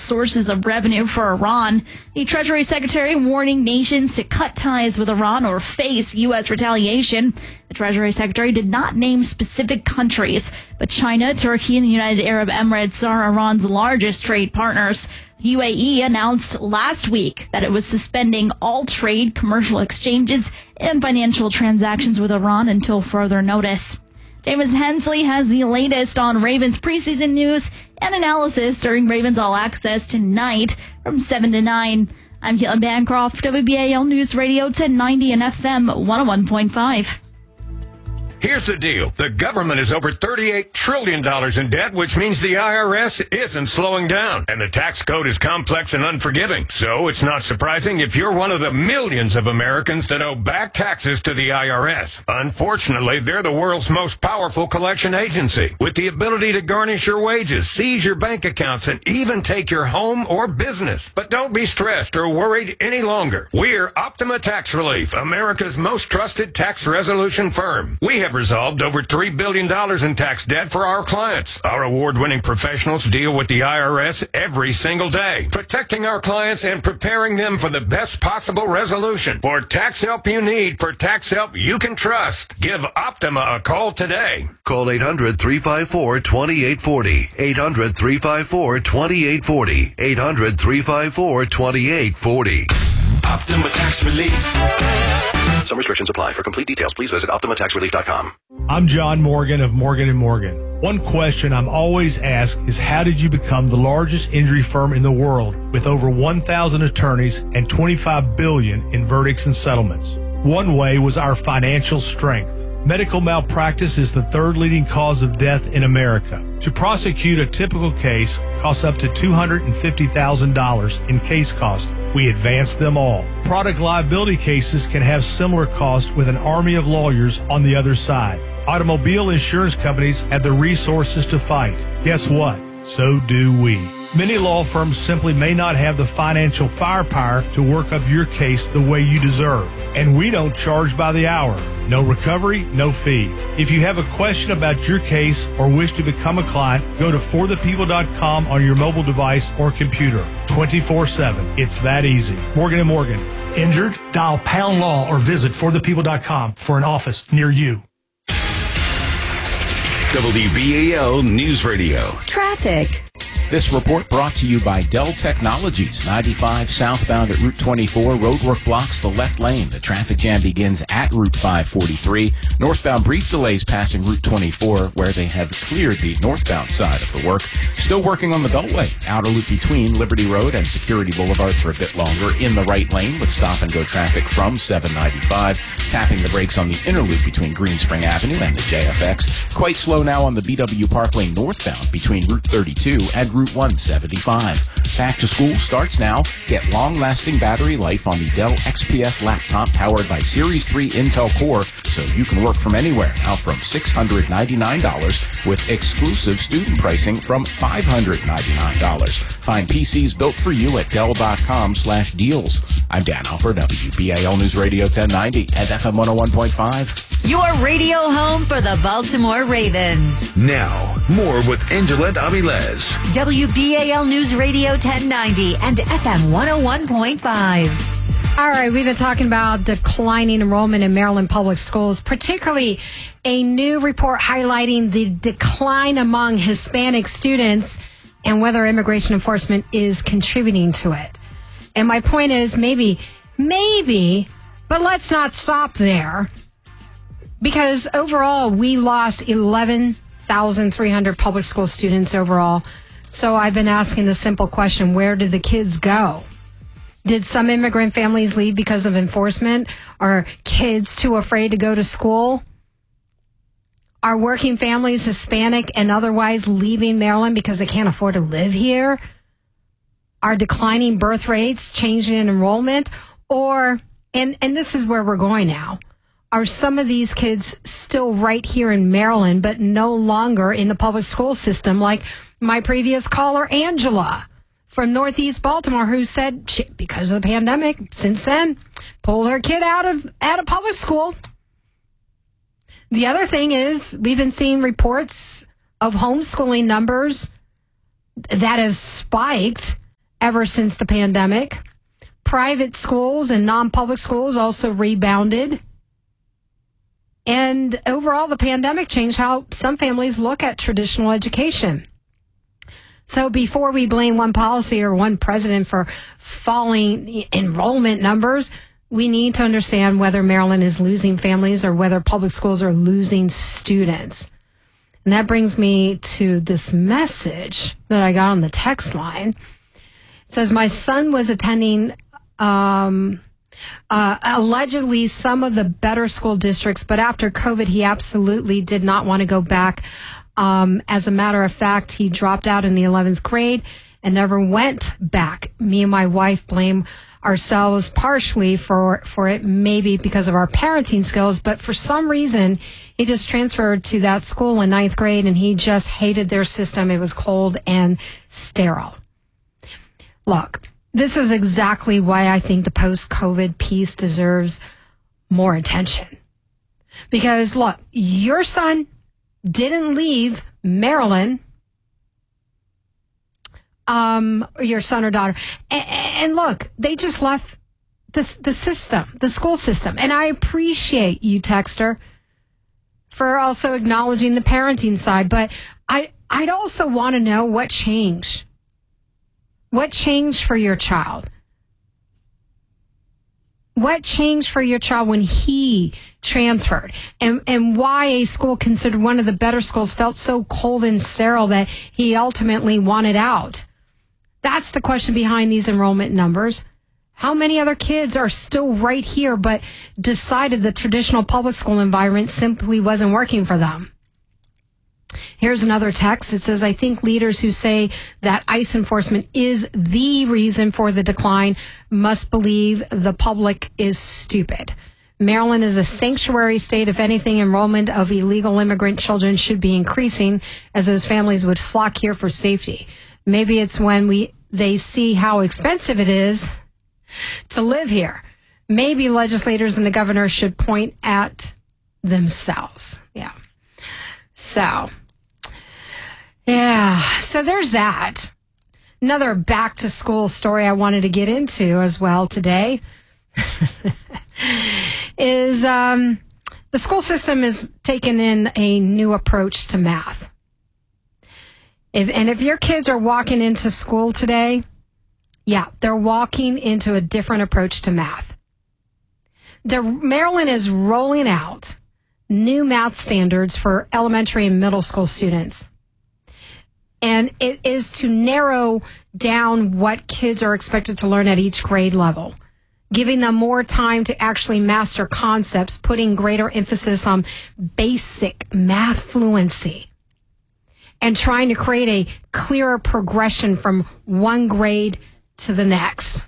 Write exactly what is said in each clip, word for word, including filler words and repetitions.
sources of revenue for Iran. The Treasury Secretary warning nations to cut ties with Iran or face U S retaliation. The Treasury Secretary did not name specific countries, but China, Turkey, and the United Arab Emirates are Iran's largest trade partners. U A E announced last week that it was suspending all trade, commercial exchanges, and financial transactions with Iran until further notice. Jameson Hensley has the latest on Ravens preseason news and analysis during Ravens All Access tonight from seven to nine. I'm Caitlin Bancroft, W B A L News Radio ten ninety and F M one oh one point five. Here's the deal. The government is over thirty-eight trillion dollars in debt, which means the I R S isn't slowing down. And the tax code is complex and unforgiving. So it's not surprising if you're one of the millions of Americans that owe back taxes to the I R S. Unfortunately, they're the world's most powerful collection agency, with the ability to garnish your wages, seize your bank accounts, and even take your home or business. But don't be stressed or worried any longer. We're Optima Tax Relief, America's most trusted tax resolution firm. We have resolved over three billion dollars in tax debt for our clients. Our award-winning professionals deal with the I R S every single day, protecting our clients and preparing them for the best possible resolution. For tax help you need, for tax help you can trust, give Optima a call today. Call eight hundred, three five four, two eight four zero, eight hundred, three five four, two eight four zero, eight hundred, three five four, two eight four zero. Optima Tax Relief. Some restrictions apply. For complete details, please visit optima tax relief dot com. I'm John Morgan of Morgan and Morgan. One question I'm always asked is, how did you become the largest injury firm in the world with over one thousand attorneys and twenty-five billion dollars in verdicts and settlements? One way was our financial strength. Medical malpractice is the third leading cause of death in America. To prosecute a typical case costs up to two hundred fifty thousand dollars in case cost. We advance them all. Product liability cases can have similar costs with an army of lawyers on the other side. Automobile insurance companies have the resources to fight. Guess what? So do we. Many law firms simply may not have the financial firepower to work up your case the way you deserve. And we don't charge by the hour. No recovery, no fee. If you have a question about your case or wish to become a client, go to for the people dot com on your mobile device or computer. twenty-four seven. It's that easy. Morgan and Morgan. Injured? Dial pound law or visit for the people dot com for an office near you. W B A L News Radio. Traffic. This report brought to you by Dell Technologies. ninety-five southbound at Route twenty-four. Roadwork blocks the left lane. The traffic jam begins at Route five forty-three. Northbound brief delays passing Route twenty-four, where they have cleared the northbound side of the work. Still working on the Beltway. Outer loop between Liberty Road and Security Boulevard for a bit longer in the right lane with stop-and-go traffic from seven ninety-five. Tapping the brakes on the inner loop between Greenspring Avenue and the J F X. Quite slow now on the B W Park Lane northbound between Route thirty-two and Route one seventy-five. Back to school starts now. Get long-lasting battery life on the Dell X P S laptop powered by Series three Intel Core, so you can work from anywhere, now from six hundred ninety-nine dollars with exclusive student pricing from five hundred ninety-nine dollars. Find P Cs built for you at Dell dot com slash deals. I'm Dan Alford, W B A L News Radio ten ninety and F M one oh one point five. Your radio home for the Baltimore Ravens. Now, more with Angela Avilés. W B A L News Radio ten ninety and F M one oh one point five. All right, we've been talking about declining enrollment in Maryland public schools, particularly a new report highlighting the decline among Hispanic students and whether immigration enforcement is contributing to it. And my point is maybe, maybe, but let's not stop there. Because overall, we lost eleven thousand three hundred public school students overall. So I've been asking the simple question, where did the kids go? Did some immigrant families leave because of enforcement? Are kids too afraid to go to school? Are working families, Hispanic and otherwise, leaving Maryland because they can't afford to live here? Are declining birth rates changing in enrollment? Or, and, and this is where we're going now, are some of these kids still right here in Maryland, but no longer in the public school system, like my previous caller, Angela, from Northeast Baltimore, who said, she, because of the pandemic, since then, pulled her kid out of, out of public school. The other thing is, we've been seeing reports of homeschooling numbers that have spiked ever since the pandemic. Private schools and non-public schools also rebounded. And overall, the pandemic changed how some families look at traditional education. So before we blame one policy or one president for falling enrollment numbers, we need to understand whether Maryland is losing families or whether public schools are losing students. And that brings me to this message that I got on the text line. It says, my son was attending um, uh, allegedly some of the better school districts, but after COVID, he absolutely did not want to go back. Um, as a matter of fact, he dropped out in the eleventh grade and never went back. Me and my wife blame ourselves partially for, for it, maybe because of our parenting skills, but for some reason, he just transferred to that school in ninth grade and he just hated their system. It was cold and sterile. Look, this is exactly why I think the post-COVID piece deserves more attention. Because look, your son didn't leave Maryland, um, or your son or daughter. And, and look, they just left the, the system, the school system. And I appreciate you, Texter, for also acknowledging the parenting side. But I, I'd also want to know what changed. What changed for your child? What changed for your child when he transferred? And and why a school considered one of the better schools felt so cold and sterile that he ultimately wanted out? That's the question behind these enrollment numbers. How many other kids are still right here but decided the traditional public school environment simply wasn't working for them? Here's another text. It says, I think leaders who say that ICE enforcement is the reason for the decline must believe the public is stupid. Maryland is a sanctuary state. If anything, enrollment of illegal immigrant children should be increasing as those families would flock here for safety. Maybe it's when we they see how expensive it is to live here. Maybe legislators and the governor should point at themselves. Yeah. So, yeah, so there's that. Another back to school story I wanted to get into as well today is um, the school system is taking in a new approach to math. If, and if your kids are walking into school today, yeah, they're walking into a different approach to math. The, Maryland is rolling out new math standards for elementary and middle school students. And it is to narrow down what kids are expected to learn at each grade level, giving them more time to actually master concepts, putting greater emphasis on basic math fluency, and trying to create a clearer progression from one grade to the next.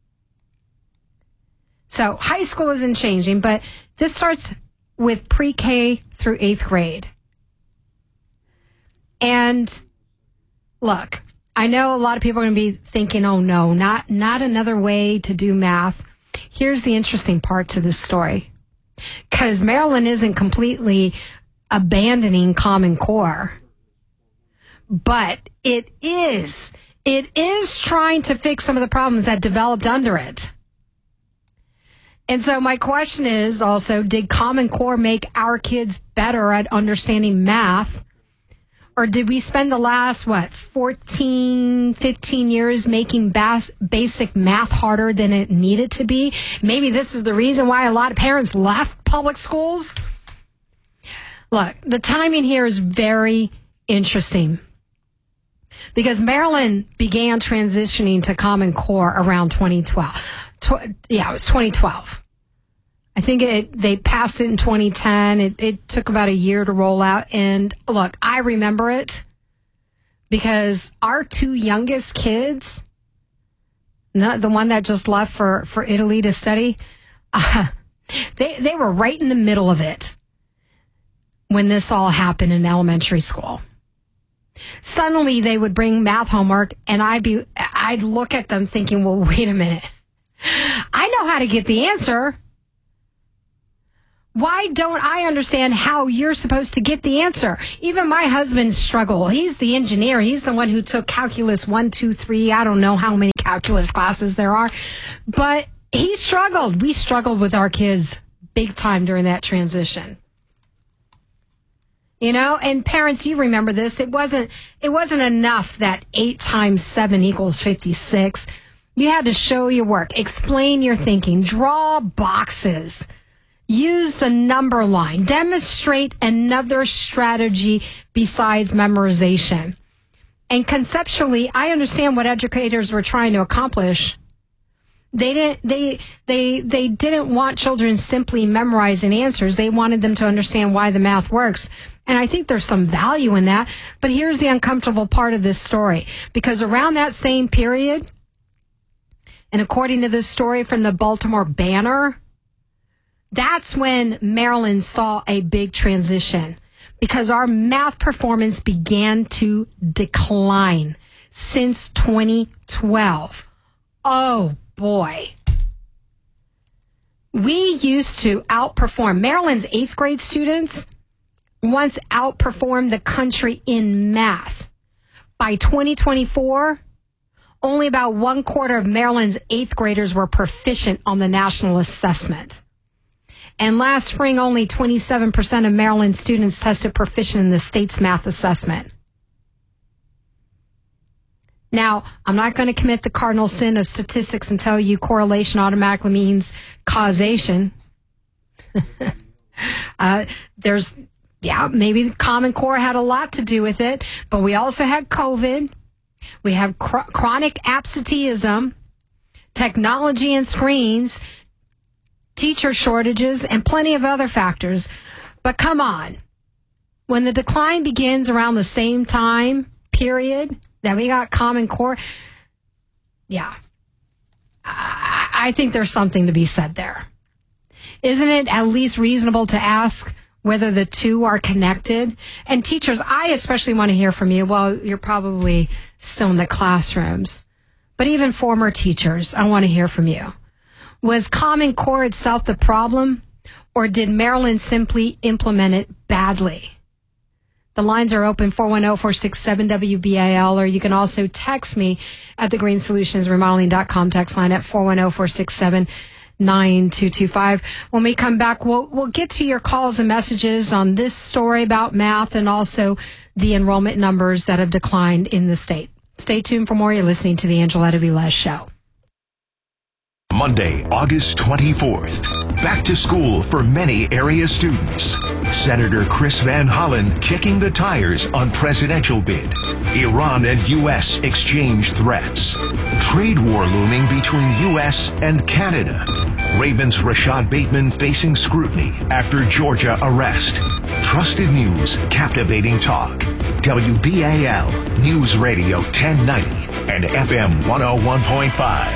So high school isn't changing, but this starts with pre-K through eighth grade. And look, I know a lot of people are going to be thinking, oh no, not, not another way to do math. Here's the interesting part to this story. Because Maryland isn't completely abandoning Common Core. But it is. It is trying to fix some of the problems that developed under it. And so my question is also, did Common Core make our kids better at understanding math? Or did we spend the last, what, fourteen, fifteen years making bas- basic math harder than it needed to be? Maybe this is the reason why a lot of parents left public schools. Look, the timing here is very interesting. Because Maryland began transitioning to Common Core around twenty twelve. Tw- yeah, it was twenty twelve. I think it, they passed it in twenty ten. It, it took about a year to roll out. And look, I remember it because our two youngest kids, not the one that just left for, for Italy to study, uh, they, they were right in the middle of it when this all happened in elementary school. Suddenly they would bring math homework and I'd be, I'd look at them thinking, well, wait a minute. I know how to get the answer. Why don't I understand how you're supposed to get the answer? Even my husband struggled. He's the engineer. He's the one who took calculus one, two, three. I don't know how many calculus calculus classes there are. But he struggled. We struggled with our kids big time during that transition. You know, and parents, you remember this. It wasn't it wasn't enough that eight times seven equals fifty-six. You had to show your work, explain your thinking, draw boxes, use the number line, demonstrate another strategy besides memorization. And conceptually, I understand what educators were trying to accomplish. They didn't they they they didn't want children simply memorizing answers. They wanted them to understand why the math works. And I think there's some value in that. But here's the uncomfortable part of this story. Because around that same period, and according to this story from the Baltimore Banner, that's when Maryland saw a big transition. Because our math performance began to decline since twenty twelve. Oh, boy. We used to outperform. Maryland's eighth grade students once outperformed the country in math. By twenty twenty-four, only about one quarter of Maryland's eighth graders were proficient on the national assessment. And last spring, only twenty-seven percent of Maryland students tested proficient in the state's math assessment. Now, I'm not going to commit the cardinal sin of statistics and tell you correlation automatically means causation. uh, there's, yeah, maybe the Common Core had a lot to do with it, but we also had COVID. We have cr- chronic absenteeism, technology and screens, teacher shortages, and plenty of other factors. But come on, when the decline begins around the same time period that we got Common Core, yeah, I, I think there's something to be said there. Isn't it at least reasonable to ask whether the two are connected? And teachers, I especially want to hear from you. Well, you're probably still in the classrooms, but even former teachers, I want to hear from you. Was Common Core itself the problem, or did Maryland simply implement it badly? The lines are open, four one zero, four six seven, W B A L, or you can also text me at the green solutions remodeling dot com text line at four one zero, four six seven, nine two two five. When we come back, we'll, we'll get to your calls and messages on this story about math and also the enrollment numbers that have declined in the state. Stay tuned for more. You're listening to the Angeletta Velez Show. Monday, August twenty-fourth. Back to school for many area students. Senator Chris Van Hollen kicking the tires on presidential bid. Iran and U S exchange threats. Trade war looming between U S and Canada. Ravens' Rashad Bateman facing scrutiny after Georgia arrest. Trusted news, captivating talk. W B A L News Radio ten ninety and F M one oh one point five.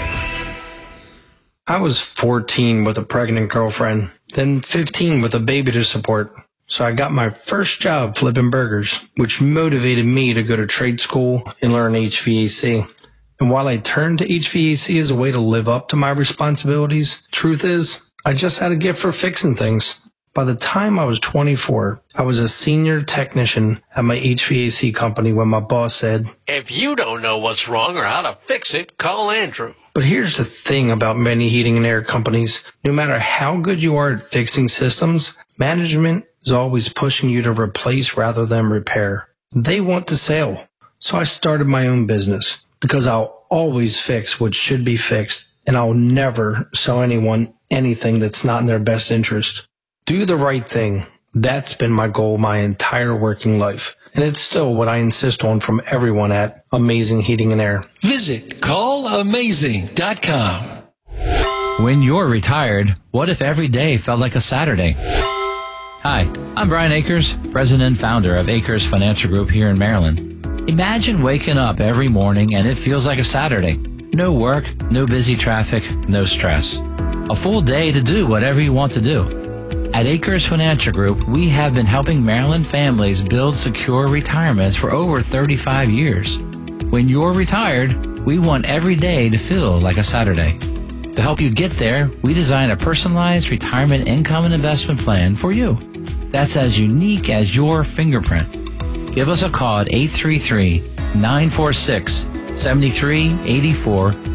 I was fourteen with a pregnant girlfriend, then fifteen with a baby to support. So I got my first job flipping burgers, which motivated me to go to trade school and learn H V A C. And while I turned to H V A C as a way to live up to my responsibilities, truth is, I just had a gift for fixing things. By the time I was twenty-four, I was a senior technician at my H V A C company when my boss said, "If you don't know what's wrong or how to fix it, call Andrew." But here's the thing about many heating and air companies. No matter how good you are at fixing systems, management is always pushing you to replace rather than repair. They want to sell. So I started my own business because I'll always fix what should be fixed, and I'll never sell anyone anything that's not in their best interest. Do the right thing. That's been my goal my entire working life. And it's still what I insist on from everyone at Amazing Heating and Air. Visit call amazing dot com. When you're retired, what if every day felt like a Saturday? Hi, I'm Brian Akers, president and founder of Akers Financial Group here in Maryland. Imagine waking up every morning and it feels like a Saturday. No work, no busy traffic, no stress. A full day to do whatever you want to do. At Akers Financial Group, we have been helping Maryland families build secure retirements for over thirty-five years. When you're retired, we want every day to feel like a Saturday. To help you get there, we design a personalized retirement income and investment plan for you that's as unique as your fingerprint. Give us a call at eight three three, nine four six, seven three eight four